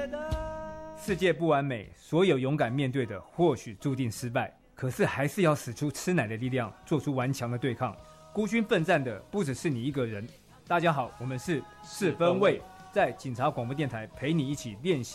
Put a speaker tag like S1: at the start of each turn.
S1: 世界不完美，所有勇敢面对的或许注定失败，可是还是要使出吃奶的力量，做出顽强的对抗。孤军奋战的不只是你一个人。大家好，我们是四分卫，在警察广播电台陪你一起练习